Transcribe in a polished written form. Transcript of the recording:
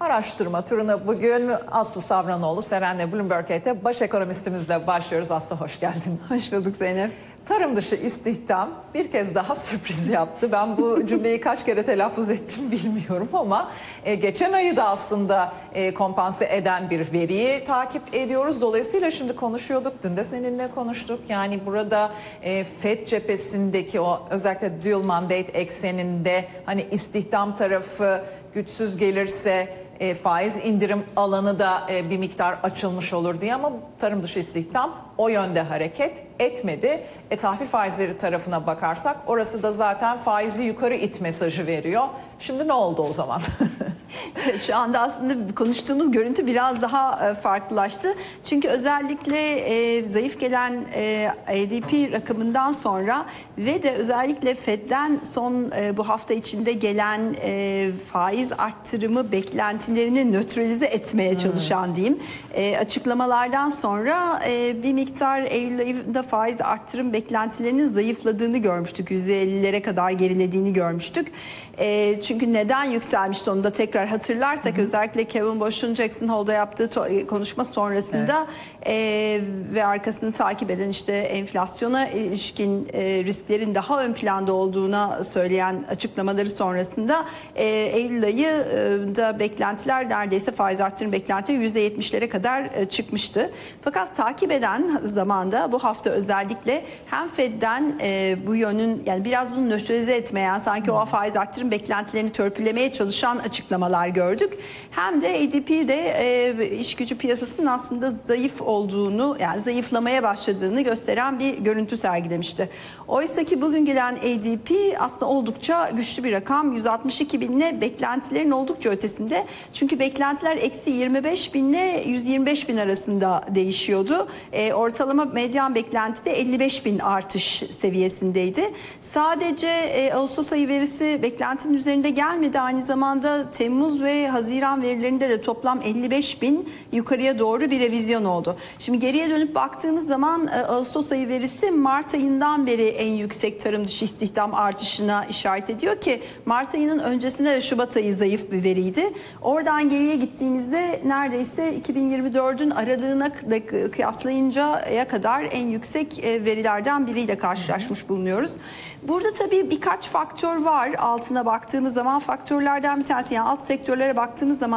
Araştırma turuna bugün Aslı Savranoğlu, Seren'le Bloomberg'e baş ekonomistimizle başlıyoruz. Aslı hoş geldin. Hoş bulduk Zeynep. Tarım dışı istihdam bir kez daha sürpriz yaptı. Ben bu cümleyi kaç kere telaffuz ettim bilmiyorum ama geçen ayı da aslında kompanse eden bir veriyi takip ediyoruz. Dolayısıyla şimdi konuşuyorduk, dün de seninle konuştuk. Yani burada FED cephesindeki o özellikle dual mandate ekseninde hani istihdam tarafı güçsüz gelirse faiz indirim alanı da bir miktar açılmış olur diye, ama tarım dışı istihdam o yönde hareket etmedi. Tahvil faizleri tarafına bakarsak orası da zaten faizi yukarı it mesajı veriyor. Şimdi ne oldu o zaman? Şu anda aslında konuştuğumuz görüntü biraz daha farklılaştı. Çünkü özellikle zayıf gelen ADP rakamından sonra ve de özellikle Fed'den son bu hafta içinde gelen faiz arttırımı beklentilerini nötralize etmeye çalışan diyeyim açıklamalardan sonra bir miktar Eylül ayında faiz arttırım beklentilerinin zayıfladığını görmüştük. %50'lere kadar gerilediğini görmüştük. Çünkü neden yükselmişti onu da tekrar hatırlarsak, özellikle Kevin Bush'un Jackson Hole'da yaptığı konuşma sonrasında ve arkasını takip eden işte enflasyona ilişkin risklerin daha ön planda olduğuna söyleyen açıklamaları sonrasında Eylül ayında beklentiler neredeyse faiz arttırım beklentileri %70'lere kadar çıkmıştı. Fakat takip eden zamanda bu hafta özellikle hem Fed'den bu yönün, yani biraz bunu nötralize etmeyen, sanki o faiz arttırım beklentilerini törpülemeye çalışan açıklamalar gördük. Hem de ADP'de iş gücü piyasasının aslında zayıf olduğunu, yani zayıflamaya başladığını gösteren bir görüntü sergilemişti. Oysa ki bugün gelen ADP aslında oldukça güçlü bir rakam. 162 binle beklentilerin oldukça ötesinde. Çünkü beklentiler eksi 25 binle 125 bin arasında değişiyordu. Ortalama medyan beklenti de 55 bin artış seviyesindeydi. Sadece Ağustos ayı verisi beklentinin üzerinde gelmedi. Aynı zamanda Temmuz ve Haziran verilerinde de toplam 55 bin yukarıya doğru bir revizyon oldu. Şimdi geriye dönüp baktığımız zaman Ağustos ayı verisi Mart ayından beri en yüksek tarım dışı istihdam artışına işaret ediyor ki Mart ayının öncesinde de Şubat ayı zayıf bir veriydi. Oradan geriye gittiğimizde neredeyse 2024'ün aralığına kıyaslayıncaya kadar en yüksek verilerden biriyle karşılaşmış bulunuyoruz. Burada tabii birkaç faktör var altına baktığımız zaman. Faktörlerden bir tanesi, yani alt sektörlere baktığımız zaman